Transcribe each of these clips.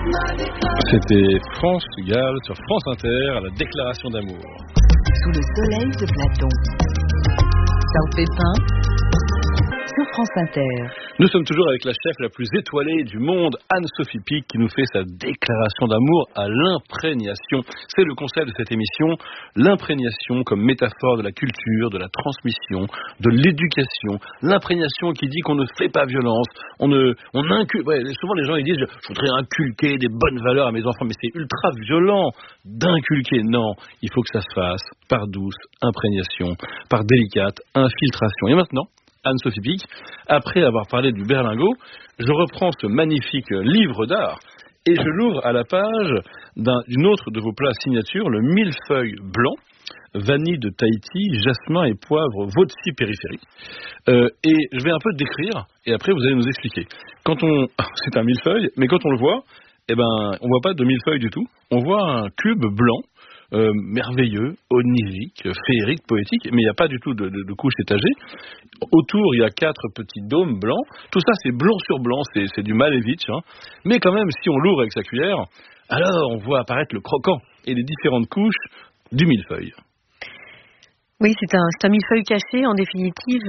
C'était France Gall sur France Inter à la déclaration d'amour. Sous le soleil de Platon. Charles Pépin sur France Inter. Nous sommes toujours avec la chef la plus étoilée du monde, Anne-Sophie Pic, qui nous fait sa déclaration d'amour à l'imprégnation. C'est le concept de cette émission, l'imprégnation comme métaphore de la culture, de la transmission, de l'éducation. L'imprégnation qui dit qu'on ne fait pas violence, on inculque. Ouais, souvent les gens ils disent je voudrais inculquer des bonnes valeurs à mes enfants, mais c'est ultra violent d'inculquer. Non, il faut que ça se fasse par douce imprégnation, par délicate infiltration. Et maintenant, Anne-Sophie Pic, après avoir parlé du berlingot, je reprends ce magnifique livre d'art et je l'ouvre à la page d'une autre de vos plats signature, le millefeuille blanc, vanille de Tahiti, jasmin et poivre Vauxy périphérie. Et je vais un peu décrire et après vous allez nous expliquer. C'est un millefeuille, mais quand on le voit, on voit pas de millefeuille du tout. On voit un cube blanc. Merveilleux, onirique, féerique, poétique, mais il n'y a pas du tout de couche étagée. Autour, il y a 4 petits dômes blancs. Tout ça, c'est blanc sur blanc, c'est du Malevich. Hein. Mais quand même, si on l'ouvre avec sa cuillère, alors on voit apparaître le croquant et les différentes couches du millefeuille. Oui, c'est un millefeuille caché. En définitive,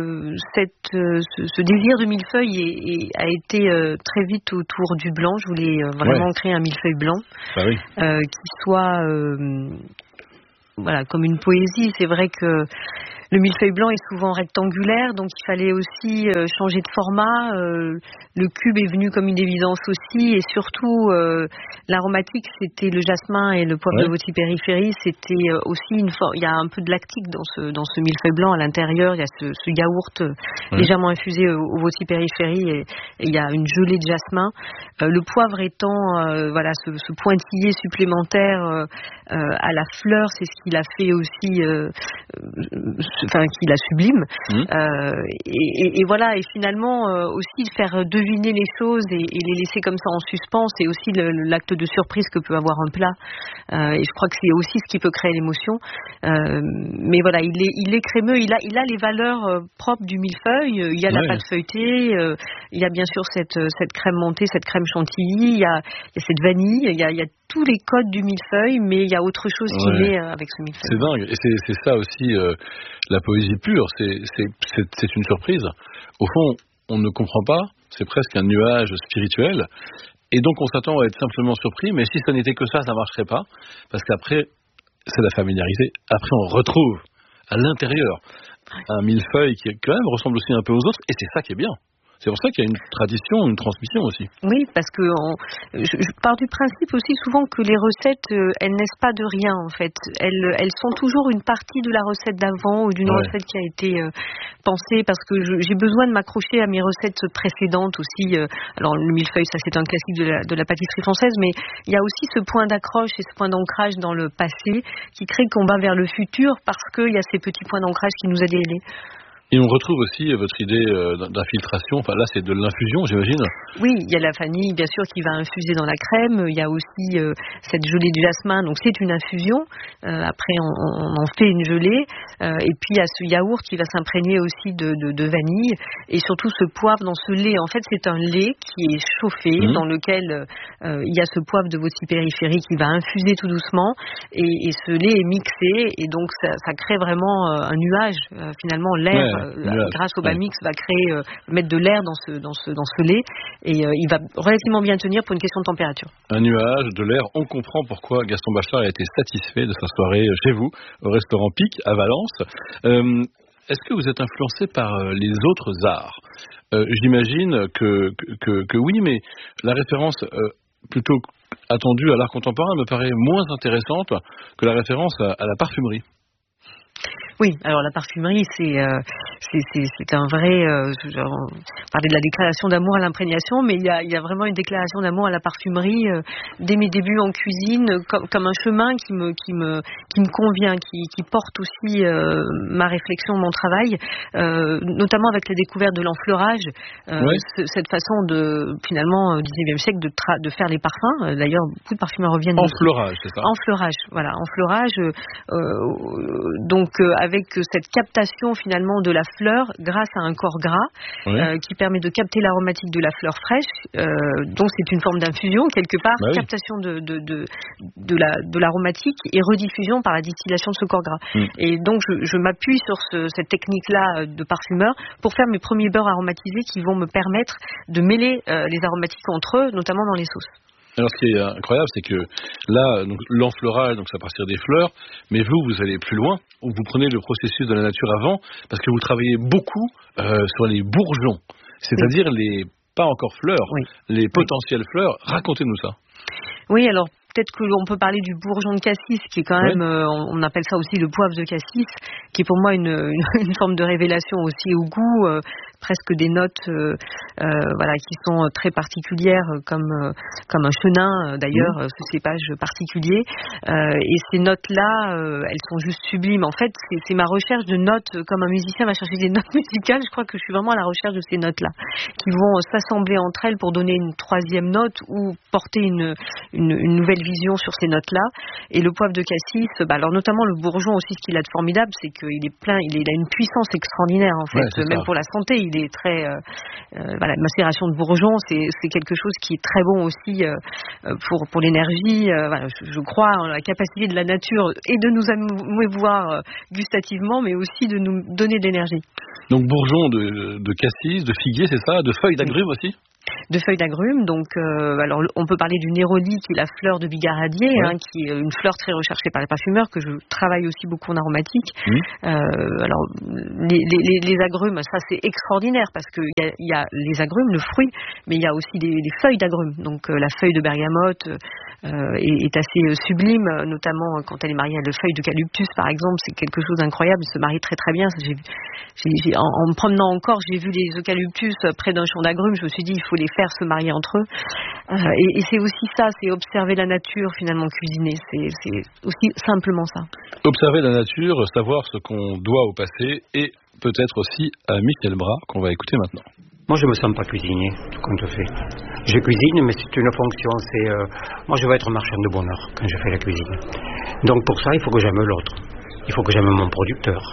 ce désir de millefeuille a été très vite autour du blanc. Je voulais vraiment créer un millefeuille blanc qui soit comme une poésie. C'est vrai que le millefeuille blanc est souvent rectangulaire, donc il fallait aussi changer de format. Le cube est venu comme une évidence aussi, et surtout l'aromatique, c'était le jasmin et le poivre de Vauxy périphérie. C'était aussi il y a un peu de lactique dans ce millefeuille blanc à l'intérieur. Il y a ce yaourt légèrement infusé au Vauxy périphérie, et il y a une gelée de jasmin. Le poivre étant ce pointillé supplémentaire à la fleur, c'est ce qui l'a fait aussi. Qui la sublime. Et voilà, et finalement aussi faire deviner les choses et les laisser comme ça en suspens, c'est aussi l'acte de surprise que peut avoir un plat. Et je crois que c'est aussi ce qui peut créer l'émotion. Mais voilà, il est crémeux, il a les valeurs propres du millefeuille. Il y a la pâte feuilletée, il y a bien sûr cette crème montée, cette crème chantilly, il y a cette vanille, il y a tous les codes du millefeuille, mais il y a autre chose qui naît avec ce millefeuille. C'est dingue, et c'est ça aussi la poésie pure, c'est une surprise. Au fond, on ne comprend pas, c'est presque un nuage spirituel, et donc on s'attend à être simplement surpris, mais si ça n'était que ça ne marcherait pas, parce qu'après, c'est la familiarité. Après, on retrouve à l'intérieur un millefeuille qui quand même ressemble aussi un peu aux autres, et c'est ça qui est bien. C'est pour ça qu'il y a une tradition, une transmission aussi. Oui, parce que je pars du principe aussi souvent que les recettes, elles naissent pas de rien en fait. Elles sont toujours une partie de la recette d'avant ou d'une recette qui a été pensée, parce que j'ai besoin de m'accrocher à mes recettes précédentes aussi. Alors le millefeuille, ça c'est un classique de la pâtisserie française, mais il y a aussi ce point d'accroche et ce point d'ancrage dans le passé qui crée qu'on va vers le futur, parce qu'il y a ces petits points d'ancrage qui nous aident à aller. Et on retrouve aussi votre idée d'infiltration. Enfin là, c'est de l'infusion, j'imagine. Oui, il y a la vanille, bien sûr, qui va infuser dans la crème. Il y a aussi cette gelée de jasmin. Donc c'est une infusion. Après, on en fait une gelée. Et puis il y a ce yaourt qui va s'imprégner aussi de vanille. Et surtout ce poivre dans ce lait. En fait, c'est un lait qui est chauffé, dans lequel il y a ce poivre de Vauxy périphérie qui va infuser tout doucement. Et ce lait est mixé. Et donc ça crée vraiment un nuage. Finalement, l'air. Grâce au Bamix, va mettre de l'air dans ce lait, et il va relativement bien tenir pour une question de température. Un nuage, de l'air, on comprend pourquoi Gaston Bachelard a été satisfait de sa soirée chez vous, au restaurant Pic à Valence. Est-ce que vous êtes influencé par les autres arts ? J'imagine que oui, mais la référence plutôt attendue à l'art contemporain me paraît moins intéressante que la référence à la parfumerie. Oui, alors la parfumerie, c'est un vrai... on parlait de la déclaration d'amour à l'imprégnation, mais il y a vraiment une déclaration d'amour à la parfumerie dès mes débuts en cuisine, comme un chemin qui me convient, qui porte aussi ma réflexion, mon travail, notamment avec la découverte de l'enfleurage, cette façon finalement, au XIXe siècle, de faire les parfums. D'ailleurs, beaucoup de parfumeurs reviennent... Enfleurage, c'est ça ? Enfleurage, voilà, enfleurage. Donc, avec cette captation finalement de la fleur grâce à un corps gras qui permet de capter l'aromatique de la fleur fraîche. Donc c'est une forme d'infusion quelque part, captation de l'aromatique et rediffusion par la distillation de ce corps gras. Et donc je m'appuie sur cette technique-là de parfumeur pour faire mes premiers beurres aromatisés qui vont me permettre de mêler les aromatiques entre eux, notamment dans les sauces. Alors, ce qui est incroyable, c'est que là, donc, l'enfleurage, donc, c'est à partir des fleurs, mais vous allez plus loin, vous prenez le processus de la nature avant, parce que vous travaillez beaucoup sur les bourgeons, c'est-à-dire les pas encore fleurs, les potentielles fleurs. Racontez-nous ça. Oui, alors peut-être que l'on peut parler du bourgeon de cassis, qui est quand même, on appelle ça aussi le poivre de cassis, qui est pour moi une forme de révélation aussi au goût, presque des notes qui sont très particulières, comme un chenin d'ailleurs, ce cépage particulier. Et ces notes-là, elles sont juste sublimes. En fait, c'est ma recherche de notes, comme un musicien va chercher des notes musicales. Je crois que je suis vraiment à la recherche de ces notes-là, qui vont s'assembler entre elles pour donner une troisième note ou porter une nouvelle vision sur ces notes-là. Et le poivre de cassis, alors notamment le bourgeon aussi, ce qu'il a de formidable, c'est qu'il est plein, il a une puissance extraordinaire en fait, même pour la santé. Il est très, la macération de bourgeon, c'est quelque chose qui est très bon aussi pour l'énergie. Je crois en la capacité de la nature et de nous émouvoir gustativement, mais aussi de nous donner de l'énergie. Donc bourgeon de cassis, de figuier, c'est ça, de feuilles d'agrumes aussi. De feuilles d'agrumes, donc alors on peut parler du néroli qui est la fleur de bigaradier, qui est une fleur très recherchée par les parfumeurs, que je travaille aussi beaucoup en aromatique. Alors les agrumes, ça c'est extraordinaire parce que il y a les agrumes, le fruit, mais il y a aussi des feuilles d'agrumes. Donc la feuille de bergamote est assez sublime, notamment quand elle est mariée à la feuille d'eucalyptus par exemple, c'est quelque chose d'incroyable, il se marie très très bien. En me promenant encore, j'ai vu les eucalyptus près d'un champ d'agrumes, je me suis dit il faut les faire se marier entre eux. Et c'est aussi ça, c'est observer la nature finalement, cuisiner, c'est aussi simplement ça. Observer la nature, savoir ce qu'on doit au passé, et peut-être aussi à Michel Bras qu'on va écouter maintenant. Moi je me sens pas cuisinier, tout compte fait. Je cuisine, mais c'est une fonction, moi je veux être marchand de bonheur quand je fais la cuisine. Donc pour ça il faut que j'aime l'autre, il faut que j'aime mon producteur.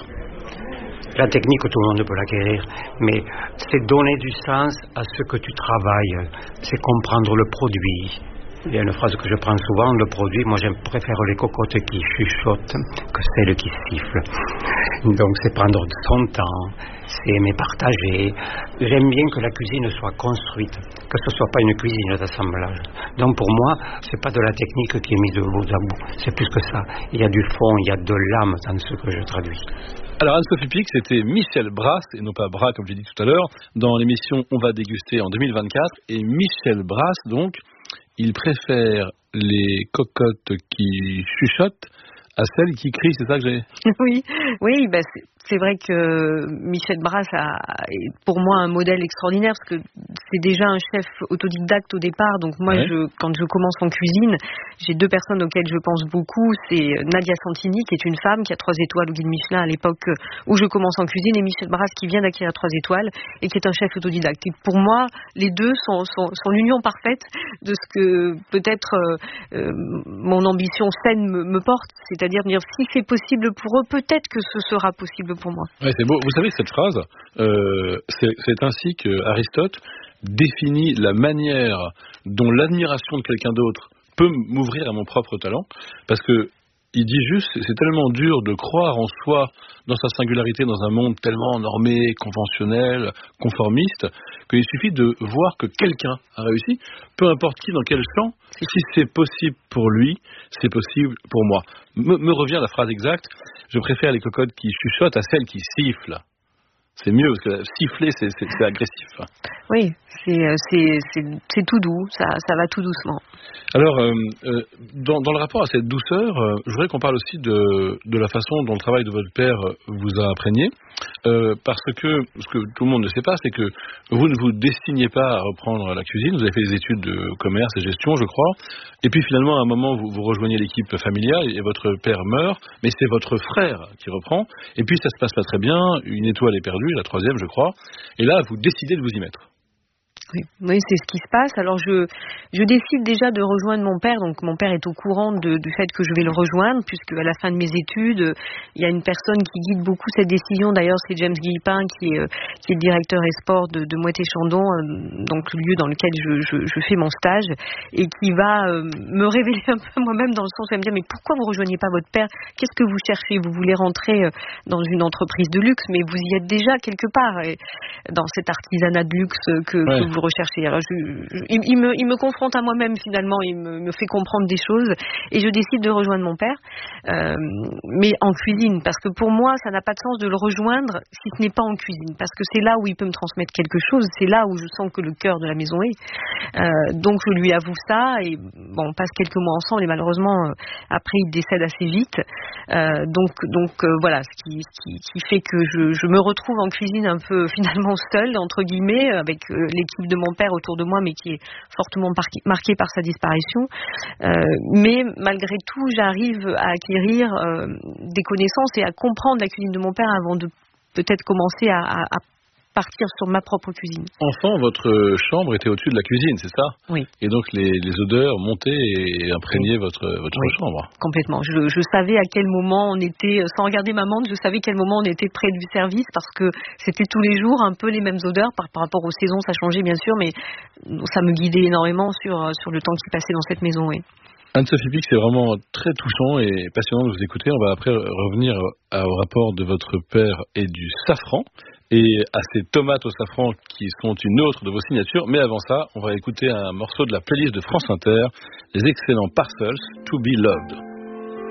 La technique, tout le monde peut l'acquérir, mais c'est donner du sens à ce que tu travailles, c'est comprendre le produit. Il y a une phrase que je prends souvent, le produit, moi je préfère les cocottes qui chuchotent que celles qui sifflent. Donc c'est prendre son temps, c'est aimer partager. J'aime bien que la cuisine soit construite, que ce soit pas une cuisine d'assemblage. Donc pour moi, c'est pas de la technique qui est mise de bout à bout, c'est plus que ça. Il y a du fond, il y a de l'âme dans ce que je traduis. Alors Anne-Sophie Pic, c'était Michel Bras, et non pas Bras comme j'ai dit tout à l'heure, dans l'émission On va déguster en 2024. Et Michel Bras, donc, il préfère les cocottes qui chuchotent à celles qui crient, c'est ça que j'ai... Oui, c'est vrai que Michel Bras est pour moi un modèle extraordinaire parce que c'est déjà un chef autodidacte au départ. Donc moi, quand je commence en cuisine, j'ai deux personnes auxquelles je pense beaucoup. C'est Nadia Santini, qui est une femme qui a 3 étoiles au guide Michelin à l'époque où je commence en cuisine, et Michel Bras qui vient d'acquérir 3 étoiles et qui est un chef autodidacte. Et pour moi, les deux sont l'union parfaite de ce que peut-être mon ambition saine me porte. C'est-à-dire dire si c'est possible pour eux, peut-être que ce sera possible pour moi. Ouais, c'est beau. Vous savez, cette phrase, c'est ainsi que Aristote définit la manière dont l'admiration de quelqu'un d'autre peut m'ouvrir à mon propre talent, parce que il dit juste, c'est tellement dur de croire en soi, dans sa singularité, dans un monde tellement normé, conventionnel, conformiste, qu'il suffit de voir que quelqu'un a réussi, peu importe qui, dans quel champ, si c'est possible pour lui, c'est possible pour moi. Me revient la phrase exacte, je préfère les cocottes qui chuchotent à celles qui sifflent. C'est mieux, parce que siffler, c'est agressif. Oui, c'est tout doux, ça va tout doucement. Alors, dans le rapport à cette douceur, je voudrais qu'on parle aussi de la façon dont le travail de votre père vous a imprégné, parce que ce que tout le monde ne sait pas, c'est que vous ne vous destiniez pas à reprendre la cuisine, vous avez fait des études de commerce et gestion, je crois, et puis finalement, à un moment, vous rejoignez l'équipe familiale et votre père meurt, mais c'est votre frère qui reprend, et puis ça se passe pas très bien, une étoile est perdue, la 3e, je crois, et là, vous décidez de vous y mettre. Oui, c'est ce qui se passe. Alors je décide déjà de rejoindre mon père. Donc mon père est au courant du fait que je vais le rejoindre, puisque à la fin de mes études, il y a une personne qui guide beaucoup cette décision. D'ailleurs, c'est James Guillepin qui est le directeur e-sport de Moët-et-Chandon, donc le lieu dans lequel je fais mon stage, et qui va me révéler un peu moi-même, dans le sens où elle me dit mais pourquoi vous rejoignez pas votre père? Qu'est-ce que vous cherchez? Vous voulez rentrer dans une entreprise de luxe, mais vous y êtes déjà quelque part, et dans cet artisanat de luxe que vous rechercher. Alors il me confronte à moi-même finalement, il me fait comprendre des choses et je décide de rejoindre mon père, mais en cuisine, parce que pour moi ça n'a pas de sens de le rejoindre si ce n'est pas en cuisine, parce que c'est là où il peut me transmettre quelque chose, c'est là où je sens que le cœur de la maison est. Donc je lui avoue ça et bon, on passe quelques mois ensemble et malheureusement après il décède assez vite, donc voilà, ce qui fait que je me retrouve en cuisine un peu finalement seule entre guillemets, avec l'équipe de mon père autour de moi, mais qui est fortement marquée par sa disparition. Mais malgré tout, j'arrive à acquérir des connaissances et à comprendre la cuisine de mon père avant de peut-être commencer à partir sur ma propre cuisine. Enfant, votre chambre était au-dessus de la cuisine, c'est ça? Oui. Et donc les odeurs montaient et imprégnaient votre chambre. Complètement. Je savais à quel moment on était, sans regarder ma montre, je savais quel moment on était près du service, parce que c'était tous les jours un peu les mêmes odeurs. Par rapport aux saisons, ça changeait bien sûr, mais ça me guidait énormément sur le temps qui passait dans cette maison. Oui. Anne-Sophie Pic, c'est vraiment très touchant et passionnant de vous écouter. On va après revenir au rapport de votre père et du safran, et à ces tomates au safran qui sont une autre de vos signatures. Mais avant ça, on va écouter un morceau de la playlist de France Inter, les excellents Parcels, To Be Loved.